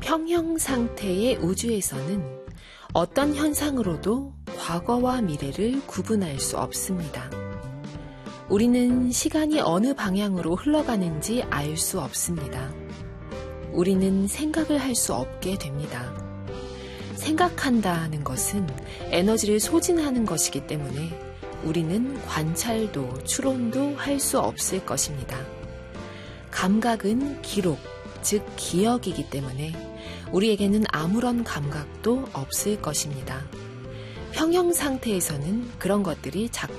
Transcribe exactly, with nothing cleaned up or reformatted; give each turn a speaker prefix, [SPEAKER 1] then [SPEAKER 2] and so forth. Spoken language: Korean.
[SPEAKER 1] 평형 상태의 우주에서는 어떤 현상으로도 과거와 미래를 구분할 수 없습니다. 우리는 시간이 어느 방향으로 흘러가는지 알 수 없습니다. 우리는 생각을 할 수 없게 됩니다. 생각한다는 것은 에너지를 소진하는 것이기 때문에 우리는 관찰도 추론도 할 수 없을 것입니다. 감각은 기록, 즉 기억이기 때문에 우리에게는 아무런 감각도 없을 것입니다. 평형 상태에서는 그런 것들이 자꾸